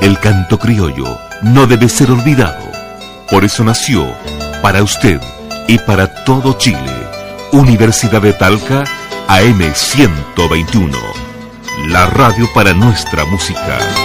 El canto criollo no debe ser olvidado. Por eso nació, para usted y para todo Chile, Universidad de Talca, AM 121. La radio para nuestra música.